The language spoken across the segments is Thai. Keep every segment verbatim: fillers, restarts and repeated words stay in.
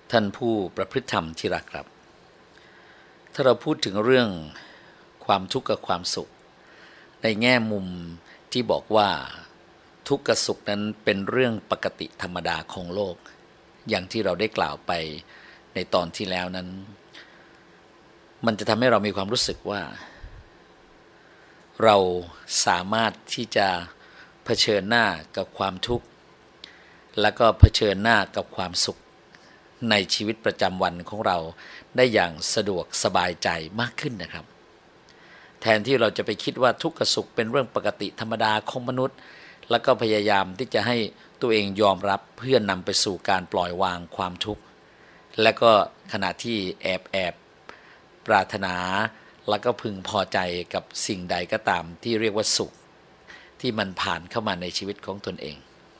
ท่านผู้ประพฤติธรรมที่รักครับถ้าเราพูดถึงเรื่องความทุกข์กับความสุขในแง่มุมที่บอกว่าทุกข์กับสุขนั้นเป็นเรื่องปกติธรรมดาของโลกอย่างที่เราได้กล่าวไปในตอนที่แล้วนั้นมันจะทำให้เรามีความรู้สึกว่าเราสามารถที่จะเผชิญหน้ากับความทุกข์แล้วก็เผชิญหน้ากับความสุขในชีวิตประจำวันของเราได้อย่างสะดวกสบายใจมากขึ้นนะครับแทนที่เราจะไปคิดว่าทุกข์กับสุขเป็นเรื่องปกติธรรมดาของมนุษย์แล้วก็พยายามที่จะให้ตัวเองยอมรับเพื่อนำไปสู่การปล่อยวางความทุกข์และก็ขณะที่แอบแอบปรารถนาแล้วก็พึงพอใจกับสิ่งใดก็ตามที่เรียกว่าสุขที่มันผ่านเข้ามาในชีวิตของตนเอง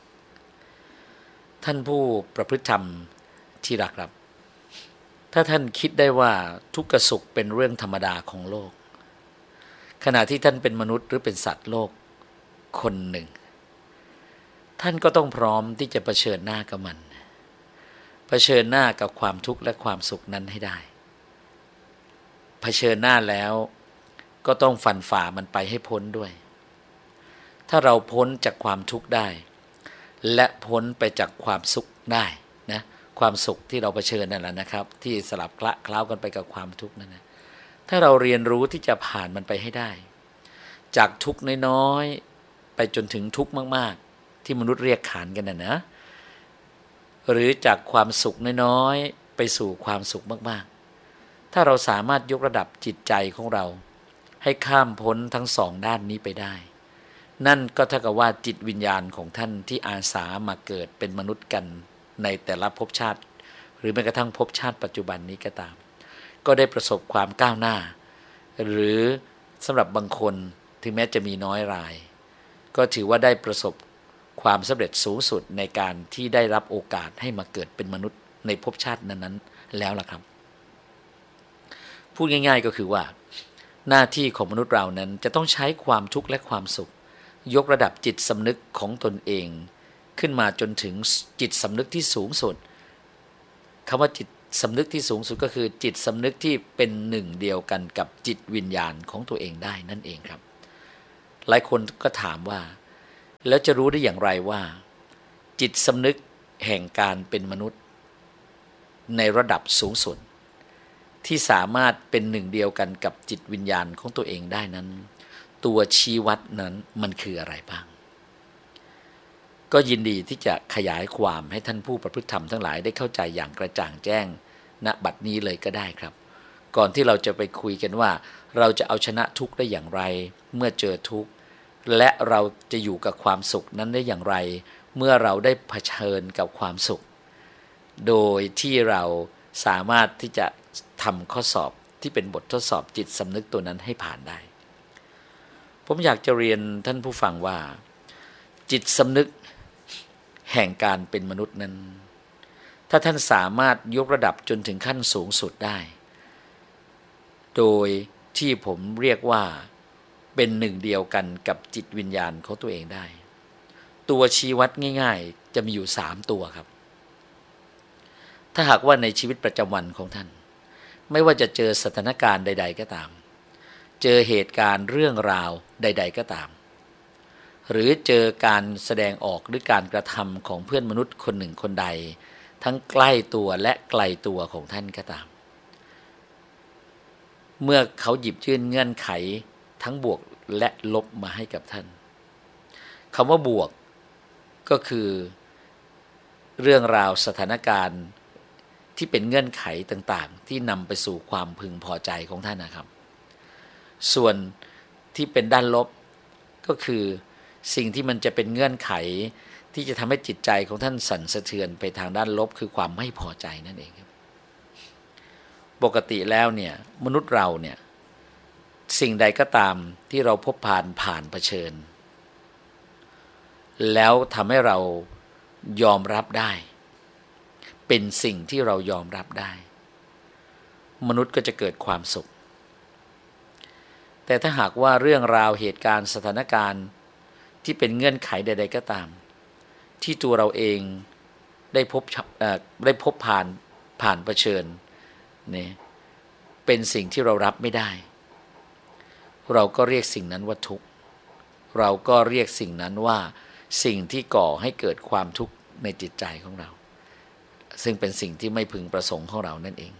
ท่านผู้ประพฤติธรรมที่รักครับถ้าท่านคิดได้ว่าทุกข์กับสุขเป็นเรื่องธรรมดาของโลกขณะที่ท่านเป็นมนุษย์หรือเป็นสัตว์โลกคนหนึ่งท่านก็ต้องพร้อมที่จะเผชิญหน้ากับมันเผชิญหน้ากับความทุกข์และความสุขนั้นให้ได้เผชิญหน้าแล้วก็ต้องฟันฝ่ามันไปให้พ้นด้วยถ้าเราพ้นจากความทุกข์ได้และพ้นไปจากความสุขได้นะความสุขที่เราเผชิญนั่นแหละนะครับที่สลับคละเคล้ากันไปกับความทุกข์นั่นนะถ้าเราเรียนรู้ที่จะผ่านมันไปให้ได้จากทุกข์น้อยๆไปจนถึงทุกข์มากๆที่มนุษย์เรียกขานกันนะนะหรือจากความสุขน้อยๆไปสู่ความสุขมากๆถ้าเราสามารถยกระดับจิตใจของเราให้ข้ามพ้นทั้งสองด้านนี้ไปได้นั่นก็เท่ากับว่าจิตวิญญาณของท่านที่อาสามาเกิดเป็นมนุษย์กันในแต่ละภพชาติหรือแม้กระทั่งภพชาติปัจจุบันนี้ก็ตามก็ได้ประสบความก้าวหน้าหรือสำหรับบางคนถึงแม้จะมีน้อยรายก็ถือว่าได้ประสบความสำเร็จสูงสุดในการที่ได้รับโอกาสให้มาเกิดเป็นมนุษย์ในภพชาตินั้นๆแล้วล่ะครับพูดง่ายๆก็คือว่าหน้าที่ของมนุษย์เรานั้นจะต้องใช้ความทุกข์และความสุขยกระดับจิตสำนึกของตนเองขึ้นมาจนถึงจิตสำนึกที่สูงสุดคำว่าจิตสำนึกที่สูงสุดก็คือจิตสำนึกที่เป็นหนึ่งเดียวกันกับจิตวิญญาณของตัวเองได้นั่นเองครับหลายคนก็ถามว่าแล้วจะรู้ได้อย่างไรว่าจิตสำนึกแห่งการเป็นมนุษย์ในระดับสูงสุดที่สามารถเป็นหนึ่งเดียวกันกับจิตวิญญาณของตัวเองได้นั้นตัวชี้วัดนั้นมันคืออะไรบ้างก็ยินดีที่จะขยายความให้ท่านผู้ประพฤติธรรมทั้งหลายได้เข้าใจอย่างกระจ่างแจ้งณบัดนี้เลยก็ได้ครับก่อนที่เราจะไปคุยกันว่าเราจะเอาชนะทุกข์ได้อย่างไรเมื่อเจอทุกข์และเราจะอยู่กับความสุขนั้นได้อย่างไรเมื่อเราได้เผชิญกับความสุขโดยที่เราสามารถที่จะทำข้อสอบที่เป็นบททดสอบจิตสำนึกตัวนั้นให้ผ่านได้ผมอยากจะเรียนท่านผู้ฟังว่าจิตสำนึกแห่งการเป็นมนุษย์นั้นถ้าท่านสามารถยกระดับจนถึงขั้นสูงสุดได้โดยที่ผมเรียกว่าเป็นหนึ่งเดียวกันกับจิตวิญญาณของตัวเองได้ตัวชี้วัดง่ายๆจะมีอยู่สามตัวครับถ้าหากว่าในชีวิตประจำวันของท่านไม่ว่าจะเจอสถานการณ์ใดๆก็ตามเจอเหตุการณ์เรื่องราวใดๆก็ตามหรือเจอการแสดงออกหรือการกระทำของเพื่อนมนุษย์คนหนึ่งคนใดทั้งใกล้ตัวและไกลตัวของท่านก็ตามเมื่อเขาหยิบยื่นเงื่อนไขทั้งบวกและลบมาให้กับท่านคำว่าบวกก็คือเรื่องราวสถานการณ์ที่เป็นเงื่อนไขต่างๆที่นำไปสู่ความพึงพอใจของท่านนะครับส่วนที่เป็นด้านลบก็คือสิ่งที่มันจะเป็นเงื่อนไขที่จะทำให้จิตใจของท่านสั่นสะเทือนไปทางด้านลบคือความไม่พอใจนั่นเองครับปกติแล้วเนี่ยมนุษย์เราเนี่ยสิ่งใดก็ตามที่เราพบผ่านผ่านเผชิญแล้วทำให้เรายอมรับได้เป็นสิ่งที่เรายอมรับได้มนุษย์ก็จะเกิดความสุขแต่ถ้าหากว่าเรื่องราวเหตุการณ์สถานการณ์ที่เป็นเงื่อนไขใดๆก็ตามที่ตัวเราเองได้พบได้พบผ่านผ่านเผชิญเนี่ยเป็นสิ่งที่เรารับไม่ได้เราก็เรียกสิ่งนั้นว่าทุกข์เราก็เรียกสิ่งนั้นว่าสิ่งที่ก่อให้เกิดความทุกข์ในจิตใจของเราซึ่งเป็นสิ่งที่ไม่พึงประสงค์ของเรานั่นเอง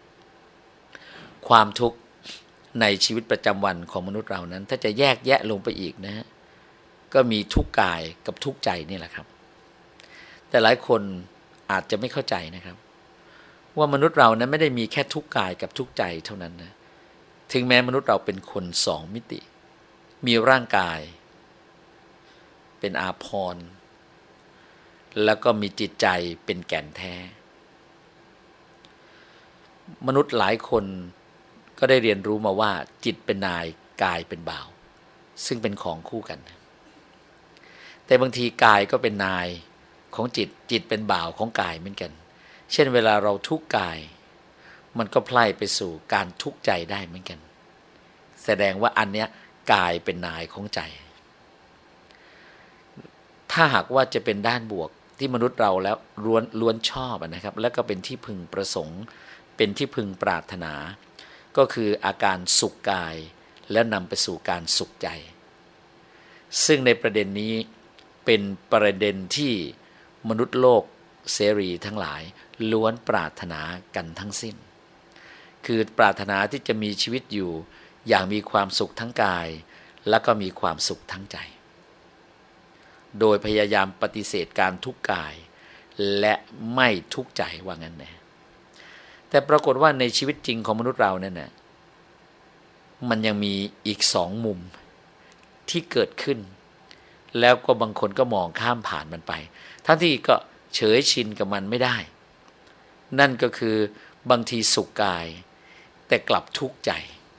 ความทุกข์ในชีวิตประจำวันของมนุษย์เรานั้นถ้าจะแยกแยะลงไปอีกนะฮะก็มีทุกข์กายกับทุกข์ใจนี่แหละครับแต่หลายคนอาจจะไม่เข้าใจนะครับว่ามนุษย์เรานั้นไม่ได้มีแค่ทุกข์กายกับทุกข์ใจเท่านั้นนะถึงแม้มนุษย์เราเป็นคนสองมิติมีร่างกายเป็นอาภรณ์แล้วก็มีจิตใจเป็นแก่นแท้มนุษย์หลายคนก็ได้เรียนรู้มาว่าจิตเป็นนายกายเป็นบ่าวซึ่งเป็นของคู่กันแต่บางทีกายก็เป็นนายของจิตจิตเป็นบ่าวของกายเหมือนกันเช่นเวลาเราทุกข์กายมันก็ไพล่ไปสู่การทุกข์ใจได้เหมือนกันแสดงว่าอันเนี้ยกายเป็นนายของใจถ้าหากว่าจะเป็นด้านบวกที่มนุษย์เราแล้วล้วนล้วนชอบนะครับและก็เป็นที่พึงประสงค์เป็นที่พึงปรารถนาก็คืออาการสุขกายแล้วนำไปสู่การสุขใจซึ่งในประเด็นนี้เป็นประเด็นที่มนุษย์โลกเสรีทั้งหลายล้วนปรารถนากันทั้งสิ้นคือปรารถนาที่จะมีชีวิตอยู่อย่างมีความสุขทั้งกายและก็มีความสุขทั้งใจโดยพยายามปฏิเสธการทุกข์กายและไม่ทุกข์ใจว่างั้นนะแต่ปรากฏว่าในชีวิตจริงของมนุษย์เราเนี่ยนะมันยังมีอีกสองมุมที่เกิดขึ้นแล้วก็บางคนก็มองข้ามผ่านมันไปทั้งที่ก็เฉยชินกับมันไม่ได้นั่นก็คือบางทีสุขกายแต่กลับทุกข์ใจ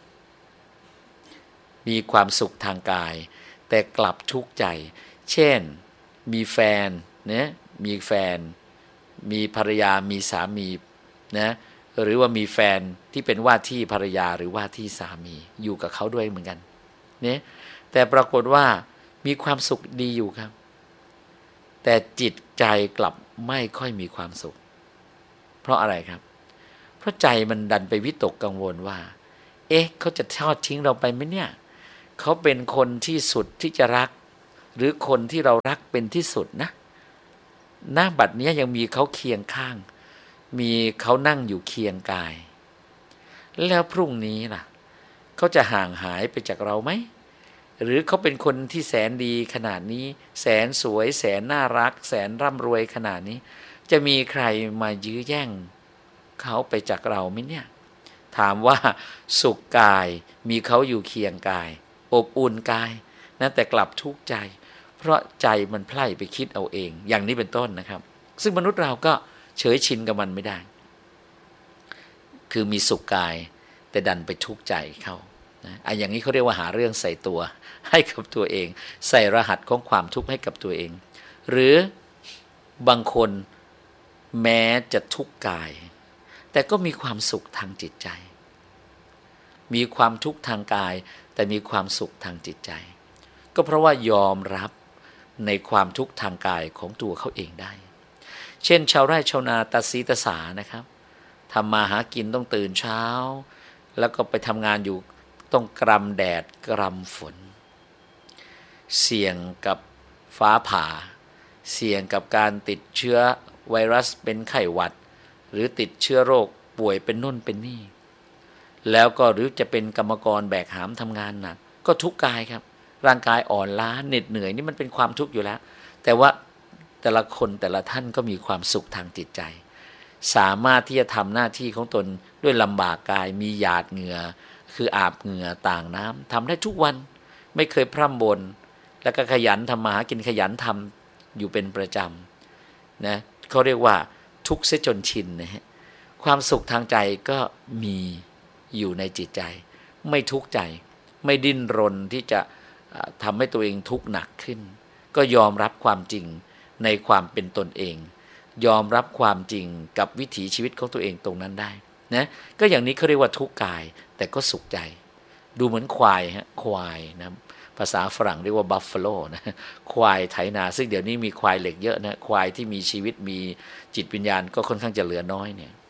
มีความสุขทางกายแต่กลับทุกข์ใจเช่นมีแฟนนะมีแฟนมีภรรยามีสามีนะหรือว่ามีแฟนที่เป็นว่าที่ภรรยาหรือว่าที่สามีอยู่กับเขาด้วยเหมือนกันเนี่ยแต่ปรากฏว่ามีความสุขดีอยู่ครับแต่จิตใจกลับไม่ค่อยมีความสุขเพราะอะไรครับเพราะใจมันดันไปวิตกกังวลว่าเอ๊ะเขาจะทอดทิ้งเราไปไหมเนี่ยเขาเป็นคนที่สุดที่จะรักหรือคนที่เรารักเป็นที่สุดนะหน้าบัดนี้ยังมีเขาเคียงข้างมีเขานั่งอยู่เคียงกายแล้วพรุ่งนี้ล่ะเขาจะห่างหายไปจากเราไหมหรือเขาเป็นคนที่แสนดีขนาดนี้แสนสวยแสนน่ารักแสนร่ำรวยขนาดนี้จะมีใครมายื้อแย่งเขาไปจากเราไหมเนี่ยถามว่าสุขกายมีเขาอยู่เคียงกายอบอุ่นกายนะแต่กลับทุกข์ใจเพราะใจมันไพล่ไปคิดเอาเองอย่างนี้เป็นต้นนะครับซึ่งมนุษย์เราก็เฉยชินกับมันไม่ได้คือมีสุขกายแต่ดันไปทุกข์ใจเข้านะอันอย่างนี้เขาเรียกว่าหาเรื่องใส่ตัวให้กับตัวเองใส่รหัสของความทุกข์ให้กับตัวเองหรือบางคนแม้จะทุกข์กายแต่ก็มีความสุขทางจิตใจมีความทุกข์ทางกายแต่มีความสุขทางจิตใจก็เพราะว่ายอมรับในความทุกข์ทางกายของตัวเขาเองได้เช่นชาวไร่ชาวนาตาสีตาสานะครับทำมาหากินต้องตื่นเช้าแล้วก็ไปทำงานอยู่ต้องกรำแดดกรำฝนเสี่ยงกับฟ้าผ่าเสี่ยงกับการติดเชื้อไวรัสเป็นไข้หวัดหรือติดเชื้อโรคป่วยเป็นนู่นเป็นนี่แล้วก็หรือจะเป็นกรรมกรแบกหามทำงานหนักก็ทุกข์กายครับร่างกายอ่อนล้าเหน็ดเหนื่อยนี่มันเป็นความทุกข์อยู่แล้วแต่ว่าแต่ละคนแต่ละท่านก็มีความสุขทางจิตใจสามารถที่จะทำหน้าที่ของตนด้วยลำบากกายมีหยาดเหงื่อคืออาบเหงื่อต่างน้ำทำได้ทุกวันไม่เคยพร่ำบ่นแล้วก็ขยันทำมาหากินขยันทำอยู่เป็นประจำนะเขาเรียกว่าทุกข์เสียจนชินนะฮะความสุขทางใจก็มีอยู่ในจิตใจไม่ทุกข์ใจไม่ดิ้นรนที่จะทำให้ตัวเองทุกข์หนักขึ้นก็ยอมรับความจริงในความเป็นตนเองยอมรับความจริงกับวิถีชีวิตของตัวเองตรงนั้นได้นะก็อย่างนี้เขาเรียกว่าทุกข์กายแต่ก็สุขใจดูเหมือนควายฮะควายนะภาษาฝรั่งเรียกว่าบัฟฟาโลนะควายไถนาซึ่งเดี๋ยวนี้มีควายเหล็กเยอะนะควายที่มีชีวิตมีจิตวิญญาณก็ค่อนข้างจะเหลือน้อยเนี่ย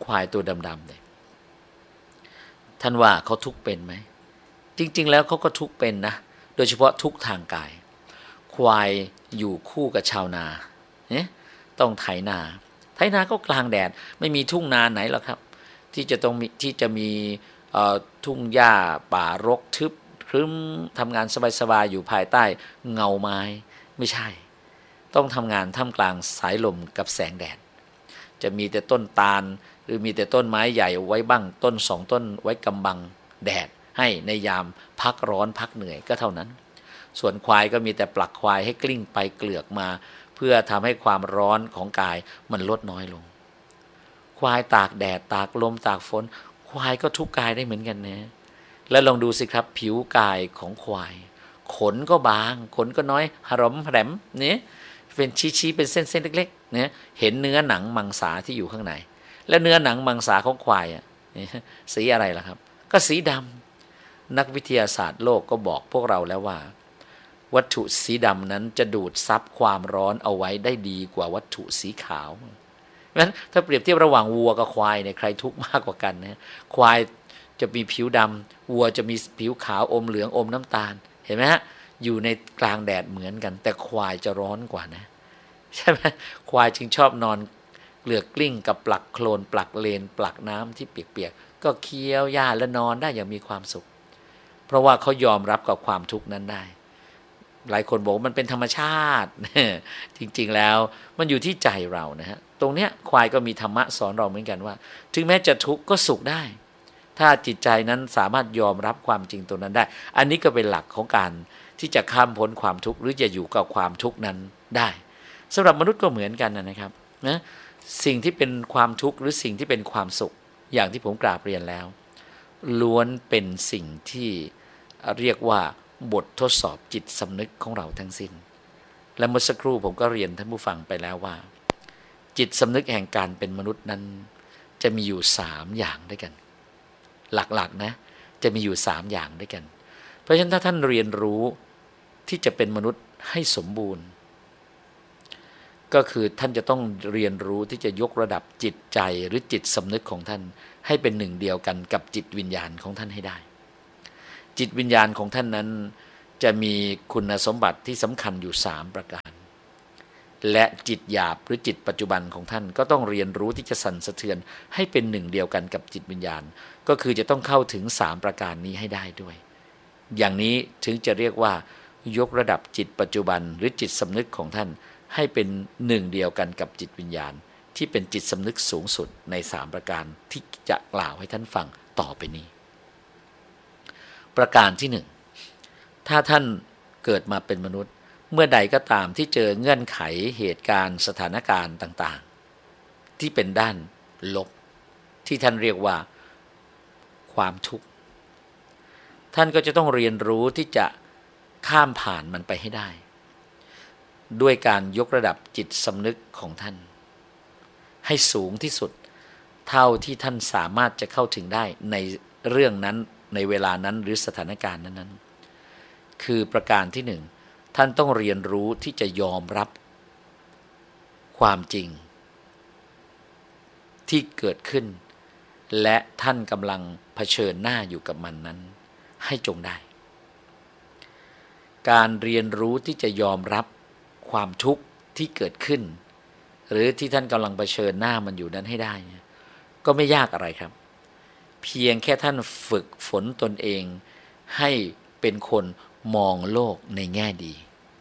ควายตัวดำๆเนี่ยท่านว่าเขาทุกข์เป็นไหมจริงๆแล้วเขาก็ทุกข์เป็นนะโดยเฉพาะทุกข์ทางกายควายอยู่คู่กับชาวนาเนี่ยต้องไถนาไถนาก็กลางแดดไม่มีทุ่งนาไหนหรอกครับที่จะต้องมีที่จะมีทุ่งหญ้าป่ารกทึบครึ้มทำงานสบายๆอยู่ภายใต้เงาไม้ไม่ใช่ต้องทำงานท่ามกลางสายลมกับแสงแดดจะมีแต่ต้นตาลหรือมีแต่ต้นไม้ใหญ่ไว้บ้างต้นสองต้นไว้กำบังแดดให้ในยามพักร้อนพักเหนื่อยก็เท่านั้นส่วนควายก็มีแต่ปลักควายให้กลิ้งไปเกลือกมาเพื่อทำให้ความร้อนของกายมันลดน้อยลงควายตากแดดตากลมตากฝนควายก็ทุกข์กายได้เหมือนกันนะแล้วลองดูสิครับผิวกายของควายขนก็บางขนก็น้อยหรอมแหลมเนี่ยเป็นชี้ๆเป็นเส้นๆเล็กๆเนี่ยเห็นเนื้อหนังมังสาที่อยู่ข้างในแล้วเนื้อหนังมังสาของควายอ่ะสีอะไรล่ะครับก็สีดำนักวิทยาศาสตร์โลกก็บอกพวกเราแล้วว่าวัตถุสีดำนั้นจะดูดซับความร้อนเอาไว้ได้ดีกว่าวัตถุสีขาวเพราะฉะนั้นถ้าเปรียบเทียบระหว่างวัวกับควายเนี่ยใครทุกข์มากกว่ากันนะควายจะมีผิวดำวัวจะมีผิวขาวอมเหลืองอมน้ำตาลเห็นไหมฮะอยู่ในกลางแดดเหมือนกันแต่ควายจะร้อนกว่านะใช่ไหมควายจึงชอบนอนเกลือกกลิ้งกับปลักโคลนปลักเลนปลักน้ำที่เปียกๆก็เคี้ยวหญ้าและนอนได้อย่างมีความสุขเพราะว่าเขายอมรับกับความทุกข์นั้นได้หลายคนบอกมันเป็นธรรมชาติจริงๆแล้วมันอยู่ที่ใจเรานะฮะตรงเนี้ยควายก็มีธรรมะสอนเราเหมือนกันว่าถึงแม้จะทุกข์ก็สุขได้ถ้าจิตใจนั้นสามารถยอมรับความจริงตรงนั้นได้อันนี้ก็เป็นหลักของการที่จะข้ามพ้นความทุกข์หรือจะอยู่กับความทุกข์นั้นได้สำหรับมนุษย์ก็เหมือนกันนะครับนะสิ่งที่เป็นความทุกข์หรือสิ่งที่เป็นความสุขอย่างที่ผมกราบเรียนแล้วล้วนเป็นสิ่งที่เรียกว่าบททดสอบจิตสำนึกของเราทั้งสิ้นและเมื่อสักครู่ผมก็เรียนท่านผู้ฟังไปแล้วว่าจิตสำนึกแห่งการเป็นมนุษย์นั้นจะมีอยู่สามอย่างด้วยกันหลักๆนะจะมีอยู่สามอย่างด้วยกันเพราะฉะนั้นถ้าท่านเรียนรู้ที่จะเป็นมนุษย์ให้สมบูรณ์ก็คือท่านจะต้องเรียนรู้ที่จะยกระดับจิตใจหรือจิตสำนึกของท่านให้เป็นหนึ่งเดียวกันกับจิตวิญญาณของท่านให้ได้จิตวิญญาณของท่านนั้นจะมีคุณสมบัติที่สำคัญอยู่สามประการและจิตหยาบหรือจิตปัจจุบันของท่านก็ต้องเรียนรู้ที่จะสั่นสะเทือนให้เป็นหนึ่งเดียวกันกับจิตวิญญาณก็คือจะต้องเข้าถึงสามประการนี้ให้ได้ด้วยอย่างนี้ถึงจะเรียกว่ายกระดับจิตปัจจุบันหรือจิตสำนึกของท่านให้เป็นหนึ่งเดียวกันกับจิตวิญญาณที่เป็นจิตสำนึกสูงสุดในสามประการที่จะกล่าวให้ท่านฟังต่อไปนี้ประการที่หนึ่งถ้าท่านเกิดมาเป็นมนุษย์เมื่อใดก็ตามที่เจอเงื่อนไขเหตุการณ์สถานการณ์ต่างๆที่เป็นด้านลบที่ท่านเรียกว่าความทุกข์ท่านก็จะต้องเรียนรู้ที่จะข้ามผ่านมันไปให้ได้ด้วยการยกระดับจิตสำนึกของท่านให้สูงที่สุดเท่าที่ท่านสามารถจะเข้าถึงได้ในเรื่องนั้นในเวลานั้นหรือสถานการณ์นั้นๆคือประการที่หนึ่งท่านต้องเรียนรู้ที่จะยอมรับความจริงที่เกิดขึ้นและท่านกำลังเผชิญหน้าอยู่กับมันนั้นให้จงได้การเรียนรู้ที่จะยอมรับความทุกข์ที่เกิดขึ้นหรือที่ท่านกำลังเผชิญหน้ามันอยู่นั้นให้ได้ก็ไม่ยากอะไรครับเพียงแค่ท่านฝึกฝนตนเองให้เป็นคนมองโลกในแง่ดี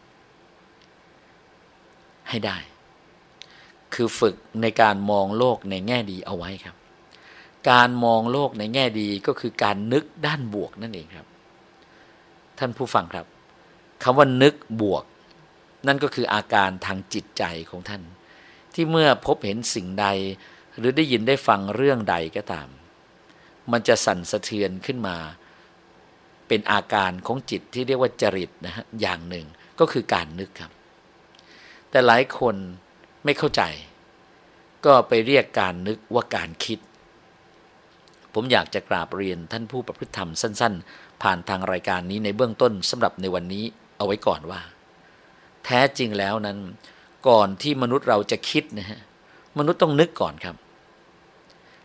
ให้ได้คือฝึกในการมองโลกในแง่ดีเอาไว้ครับการมองโลกในแง่ดีก็คือการนึกด้านบวกนั่นเองครับท่านผู้ฟังครับคำว่านึกบวกนั่นก็คืออาการทางจิตใจของท่านที่เมื่อพบเห็นสิ่งใดหรือได้ยินได้ฟังเรื่องใดก็ตามมันจะสั่นสะเทือนขึ้นมาเป็นอาการของจิตที่เรียกว่าจริตนะฮะอย่างหนึ่งก็คือการนึกครับแต่หลายคนไม่เข้าใจก็ไปเรียกการนึกว่าการคิดผมอยากจะกราบเรียนท่านผู้ประพฤติธรรมสั้นๆผ่านทางรายการนี้ในเบื้องต้นสำหรับในวันนี้เอาไว้ก่อนว่าแท้จริงแล้วนั้นก่อนที่มนุษย์เราจะคิดนะฮะมนุษย์ต้องนึกก่อนครับ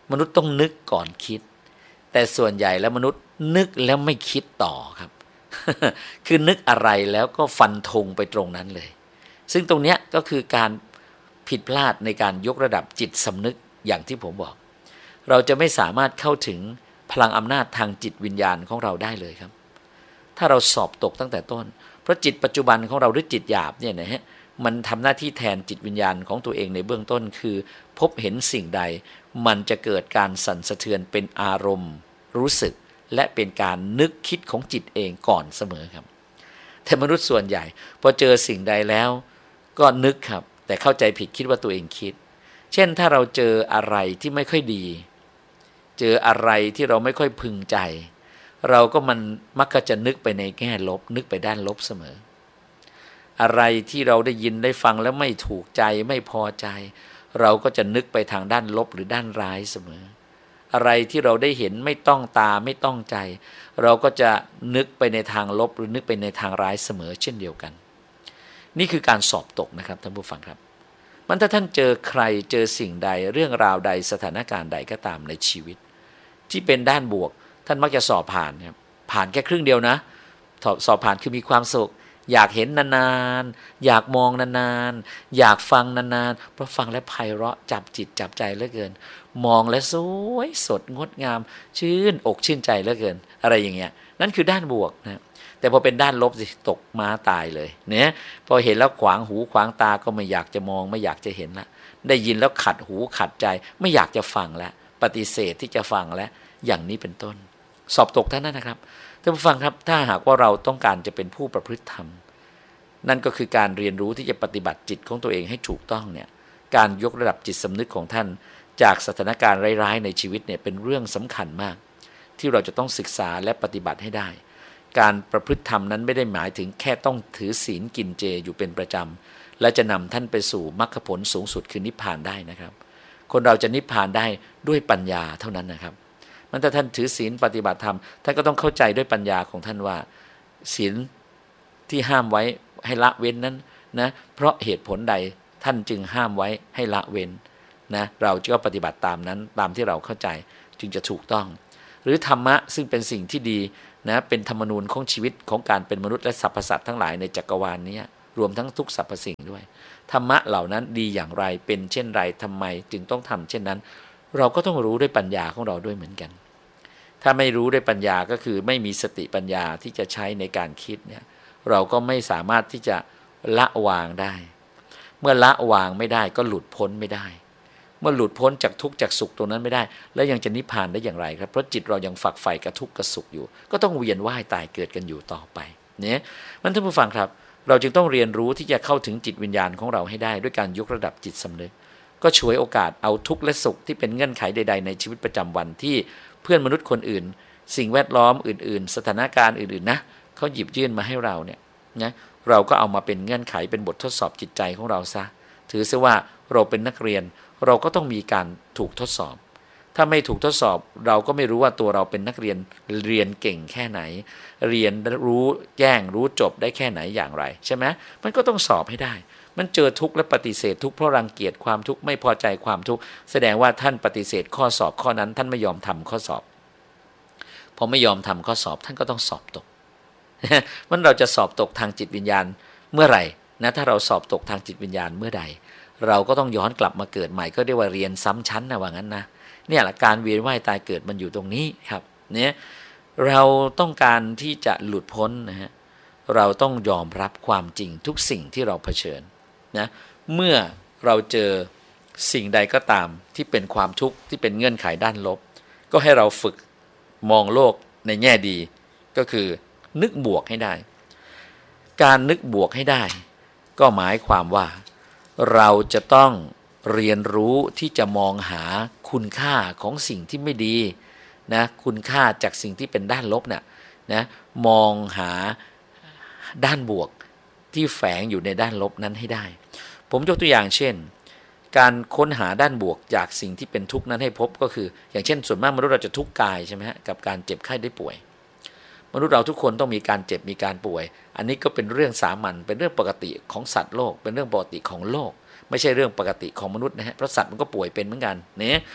มนุษย์ต้องนึกก่อนคิดแต่ส่วนใหญ่แล้วมนุษย์นึกแล้วไม่คิดต่อครับ คือนึกอะไรแล้วก็ฟันธงไปตรงนั้นเลยซึ่งตรงเนี้ยก็คือการผิดพลาดในการยกระดับจิตสำนึกอย่างที่ผมบอกเราจะไม่สามารถเข้าถึงพลังอำนาจทางจิตวิญญาณของเราได้เลยครับถ้าเราสอบตกตั้งแต่ต้นเพราะจิตปัจจุบันของเราหรือจิตหยาบเนี่ยนะฮะมันทำหน้าที่แทนจิตวิญญาณของตัวเองในเบื้องต้นคือพบเห็นสิ่งใดมันจะเกิดการสั่นสะเทือนเป็นอารมณ์รู้สึกและเป็นการนึกคิดของจิตเองก่อนเสมอครับแต่มนุษย์ส่วนใหญ่พอเจอสิ่งใดแล้วก็นึกครับแต่เข้าใจผิดคิดว่าตัวเองคิดเช่นถ้าเราเจออะไรที่ไม่ค่อยดีเจออะไรที่เราไม่ค่อยพึงใจเราก็มันมักจะนึกไปในแง่ลบนึกไปด้านลบเสมออะไรที่เราได้ยินได้ฟังแล้วไม่ถูกใจไม่พอใจเราก็จะนึกไปทางด้านลบหรือด้านร้ายเสมออะไรที่เราได้เห็นไม่ต้องตาไม่ต้องใจเราก็จะนึกไปในทางลบหรือนึกไปในทางร้ายเสมอเช่นเดียวกันนี่คือการสอบตกนะครับท่านผู้ฟังครับมันถ้าท่านเจอใครเจอสิ่งใดเรื่องราวใดสถานการณ์ใดก็ตามในชีวิตที่เป็นด้านบวกท่านมักจะสอบผ่านครับผ่านแค่ครึ่งเดียวนะสอบผ่านคือมีความสุขอยากเห็นนานๆอยากมองนานๆอยากฟังนานๆเพราะฟังแล้วไพเราะจับจิตจับใจเหลือเกินมองแล้วสวยสดงดงามชื่นอกชื่นใจเหลือเกินอะไรอย่างเงี้ยนั่นคือด้านบวกนะแต่พอเป็นด้านลบสิตกม้าตายเลยเนี่ยพอเห็นแล้วขวางหูขวางตาก็ไม่อยากจะมองไม่อยากจะเห็นละได้ยินแล้วขัดหูขัดใจไม่อยากจะฟังแล้วปฏิเสธที่จะฟังแล้วอย่างนี้เป็นต้นสอบตกท่านนั้นนะครับท่านผู้ฟังครับถ้าหากว่าเราต้องการจะเป็นผู้ประพฤติธรรมนั่นก็คือการเรียนรู้ที่จะปฏิบัติจิตของตัวเองให้ถูกต้องเนี่ยการยกระดับจิตสำนึกของท่านจากสถานการณ์ร้ายๆในชีวิตเนี่ยเป็นเรื่องสำคัญมากที่เราจะต้องศึกษาและปฏิบัติให้ได้การประพฤติธรรมนั้นไม่ได้หมายถึงแค่ต้องถือศีลกินเจอยู่เป็นประจำและจะนำท่านไปสู่มรรคผลสูงสุดคือนิพพานได้นะครับคนเราจะนิพพานได้ด้วยปัญญาเท่านั้นนะครับมันถ้าท่านถือศีลปฏิบัติธรรมท่านก็ต้องเข้าใจด้วยปัญญาของท่านว่าศีลที่ห้ามไว้ให้ละเว้นนั้นนะเพราะเหตุผลใดท่านจึงห้ามไว้ให้ละเว้นนะเราก็ปฏิบัติตามนั้นตามที่เราเข้าใจจึงจะถูกต้องหรือธรรมะซึ่งเป็นสิ่งที่ดีนะเป็นธรรมนูญของชีวิตของการเป็นมนุษย์และสรรพสัตว์ทั้งหลายในจักรวาลนี้รวมทั้งทุกสรรพสิ่งด้วยธรรมะเหล่านั้นดีอย่างไรเป็นเช่นไรทำไมจึงต้องทำเช่นนั้นเราก็ต้องรู้ด้วยปัญญาของเราด้วยเหมือนกันถ้าไม่รู้ด้วยปัญญาก็คือไม่มีสติปัญญาที่จะใช้ในการคิดเนี่ยเราก็ไม่สามารถที่จะละวางได้เมื่อละวางไม่ได้ก็หลุดพ้นไม่ได้เมื่อหลุดพ้นจากทุกข์จากสุขตรงนั้นไม่ได้แล้วยังจะนิพพานได้อย่างไรครับเพราะจิตเรายังฝักใฝ่กับทุกข์กับสุขอยู่ก็ต้องเวียนว่ายตายเกิดกันอยู่ต่อไปเนี่ยมันท่านผู้ฟังครับเราจึงต้องเรียนรู้ที่จะเข้าถึงจิตวิญญาณของเราให้ได้ด้วยการยกระดับจิตสำนึกก็ฉวยโอกาสเอาทุกข์และสุขที่เป็นเงื่อนไขใดๆในชีวิตประจำวันที่เพื่อนมนุษย์คนอื่นสิ่งแวดล้อมอื่นๆสถานการณ์อื่นๆนะเขาหยิบยื่นมาให้เราเนี่ยนะเราก็เอามาเป็นเงื่อนไขเป็นบททดสอบจิตใจของเราซะถือซะว่าเราเป็นนักเรียนเราก็ต้องมีการถูกทดสอบถ้าไม่ถูกทดสอบเราก็ไม่รู้ว่าตัวเราเป็นนักเรียนเรียนเก่งแค่ไหนเรียนรู้แจ้งรู้จบได้แค่ไหนอย่างไรใช่ไหมมันก็ต้องสอบให้ได้มันเจอทุกข์และปฏิเสธทุกข์เพราะรังเกียจความทุกข์ไม่พอใจความทุกข์แสดงว่าท่านปฏิเสธข้อสอบข้อนั้นท่านไม่ยอมทำข้อสอบพอไม่ยอมทำข้อสอบท่านก็ต้องสอบตก มันเราจะสอบตกทางจิตวิญญาณเมื่อไหร่นะถ้าเราสอบตกทางจิตวิญญาณเมื่อใดเราก็ต้องย้อนกลับมาเกิดใหม่ก็เรียกว่าเรียนซ้ำชั้นนะว่างั้นนะเนี่ยแหละการเวียนว่ายตายเกิดมันอยู่ตรงนี้ครับเนี่ยเราต้องการที่จะหลุดพ้นนะฮะเราต้องยอมรับความจริงทุกสิ่งที่เราเผชิญนะเมื่อเราเจอสิ่งใดก็ตามที่เป็นความทุกข์ที่เป็นเงื่อนไขด้านลบก็ให้เราฝึกมองโลกในแง่ดีก็คือนึกบวกให้ได้การนึกบวกให้ได้ก็หมายความว่าเราจะต้องเรียนรู้ที่จะมองหาคุณค่าของสิ่งที่ไม่ดีนะคุณค่าจากสิ่งที่เป็นด้านลบเนี่ยนะมองหาด้านบวกที่แฝงอยู่ในด้านลบนั้นให้ได้ผมยกตัวอย่างเช่นการค้นหาด้านบวกจากสิ่งที่เป็นทุกข์นั้นให้พบก็คืออย่างเช่นส่วนมากมนุษย์เราจะทุกข์กายใช่ไหมฮะกับการเจ็บไข้ได้ป่วยมนุษย์เราทุกคนต้องมีการเจ็บมีการป่วยอันนี้ก็เป็นเรื่องสามัญเป็นเรื่องปกติของสัตว์โลกเป็นเรื่องปกติของโลกไม่ใช่เรื่องปกติของมนุษย์นะฮะเพราะสัตว์มันก็ป่วยเป็นเหมือนกันเนี่ย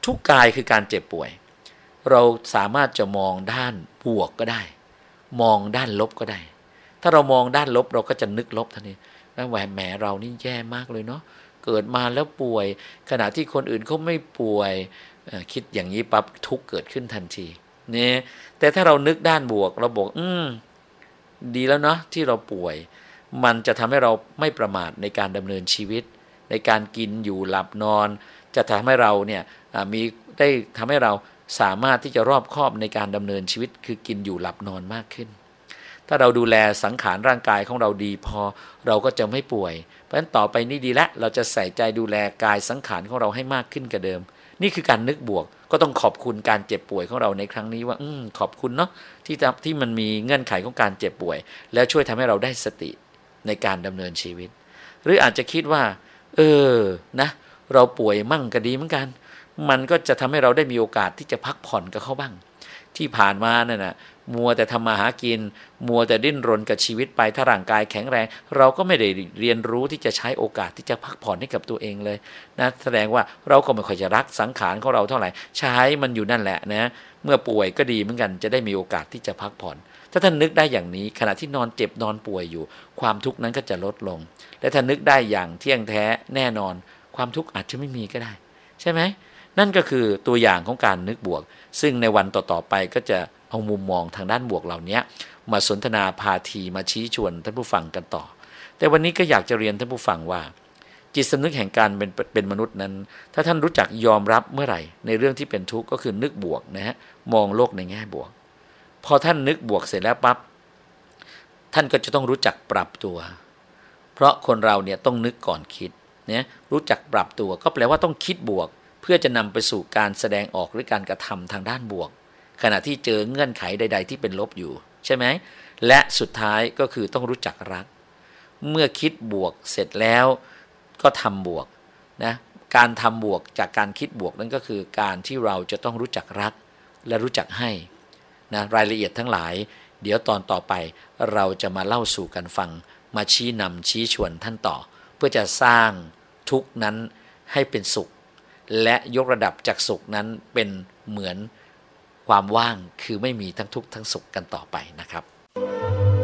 ทุกกายคือการเจ็บป่วยเราสามารถจะมองด้านบวกก็ได้มองด้านลบก็ได้ถ้าเรามองด้านลบเราก็จะนึกลบทันทีแล้วแหวแหมเรานี่แย่มากเลยเนาะเกิดมาแล้วป่วยขณะที่คนอื่นเขาไม่ป่วยคิดอย่างนี้ปั๊บทุกข์เกิดขึ้นทันทีเนี่ยแต่ถ้าเรานึกด้านบวกเราบอกอืมดีแล้วเนาะที่เราป่วยมันจะทำให้เราไม่ประมาทในการดำเนินชีวิตในการกินอยู่หลับนอนจะทำให้เราเนี่ยมีได้ทำให้เราสามารถที่จะรอบคอบในการดำเนินชีวิตคือกินอยู่หลับนอนมากขึ้นถ้าเราดูแลสังขารร่างกายของเราดีพอเราก็จะไม่ป่วยเพราะฉะนั้นต่อไปนี้ดีละเราจะใส่ใจดูแลกายสังขารของเราให้มากขึ้นกว่าเดิมนี่คือการนึกบวกก็ต้องขอบคุณการเจ็บป่วยของเราในครั้งนี้ว่าอืมขอบคุณเนาะที่ที่มันมีเงื่อนไขของการเจ็บป่วยแล้วช่วยทำให้เราได้สติในการดำเนินชีวิตหรืออาจจะคิดว่าเออนะเราป่วยมั่งก็ดีเหมือนกันมันก็จะทำให้เราได้มีโอกาสที่จะพักผ่อนกับเขาบ้างที่ผ่านมาเนี่ยนะมัวแต่ทำมาหากินมัวแต่ดิ้นรนกับชีวิตไปถ้าร่างกายแข็งแรงเราก็ไม่ได้เรียนรู้ที่จะใช้โอกาสที่จะพักผ่อนให้กับตัวเองเลยนะแสดงว่าเราก็ไม่ค่อยจะรักสังขารของเราเท่าไหร่ใช้มันอยู่นั่นแหละนะเมื่อป่วยก็ดีเหมือนกันจะได้มีโอกาสที่จะพักผ่อนถ้าท่านนึกได้อย่างนี้ขณะที่นอนเจ็บนอนป่วยอยู่ความทุกข์นั้นก็จะลดลงและถ้านึกได้อย่างเที่ยงแท้แน่นอนความทุกข์อาจจะไม่มีก็ได้ใช่ไหมนั่นก็คือตัวอย่างของการนึกบวกซึ่งในวันต่อๆไปก็จะเอามุมมองทางด้านบวกเหล่านี้มาสนทนาพาทีมาชี้ชวนท่านผู้ฟังกันต่อแต่วันนี้ก็อยากจะเรียนท่านผู้ฟังว่าจิตสำนึกแห่งการเป็นเป็นมนุษย์นั้นถ้าท่านรู้จักยอมรับเมื่อไหร่ในเรื่องที่เป็นทุกข์ก็คือนึกบวกนะฮะมองโลกในแง่บวกพอท่านนึกบวกเสร็จแล้วปั๊บท่านก็จะต้องรู้จักปรับตัวเพราะคนเราเนี่ยต้องนึกก่อนคิดเนี่ยรู้จักปรับตัวก็แปลว่าต้องคิดบวกเพื่อจะนำไปสู่การแสดงออกหรือการกระทำทางด้านบวกขณะที่เจอเงื่อนไขใดๆที่เป็นลบอยู่ใช่ไหมและสุดท้ายก็คือต้องรู้จักรักเมื่อคิดบวกเสร็จแล้วก็ทำบวกนะการทำบวกจากการคิดบวกนั่นก็คือการที่เราจะต้องรู้จักรักและรู้จักให้นะรายละเอียดทั้งหลายเดี๋ยวตอนต่อไปเราจะมาเล่าสู่กันฟังมาชี้นำชี้ชวนท่านต่อเพื่อจะสร้างทุกข์นั้นให้เป็นสุขและยกระดับจากสุขนั้นเป็นเหมือนความว่างคือไม่มีทั้งทุกข์ทั้งสุขกันต่อไปนะครับ